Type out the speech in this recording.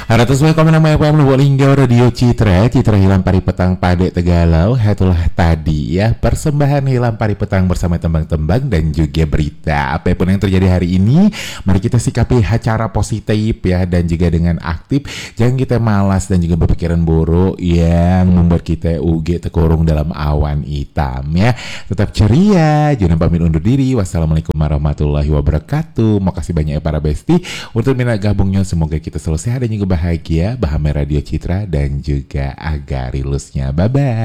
Haratus wae komen nama FM Lingga Radio Citra Hilam Pari Petang Pade Tegalau. Itulah tadi ya persembahan Hilam Pari Petang bersama tembang-tembang dan juga berita. Apapun yang terjadi hari ini, mari kita sikapi secara positif ya, dan juga dengan aktif. Jangan kita malas dan juga berpikiran buruk yang membuat kita uge terkurung dalam awan hitam ya. Tetap ceria. Jangan pamit undur diri. Wassalamualaikum warahmatullahi wabarakatuh. Makasih banyak ya para besti untuk minat gabungnya. Semoga kita selalu sehat dan juga bahagia. Bahame Radio Citra dan juga Agarilusnya. Bye-bye.